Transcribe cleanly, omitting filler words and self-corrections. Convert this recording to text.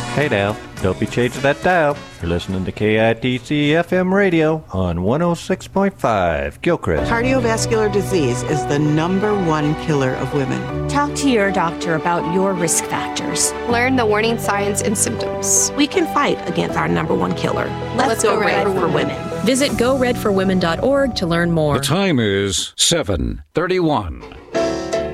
Hey now, don't be changing that dial. You're listening to KITC FM radio on 106.5 Gilchrist. Cardiovascular disease is the #1 killer of women. Talk to your doctor about your risk factors. Learn the warning signs and symptoms. We can fight against our #1 killer. Let's go red for women. Visit GoRedForWomen.org to learn more. The time is 7:31.